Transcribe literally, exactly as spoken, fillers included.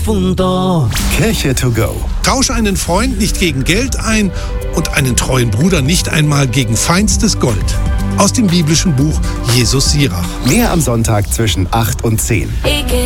Punto. Kirche to go. Tausche einen Freund nicht gegen Geld ein und einen treuen Bruder nicht einmal gegen feinstes Gold. Aus dem biblischen Buch Jesus Sirach. Mehr am Sonntag zwischen acht und zehn.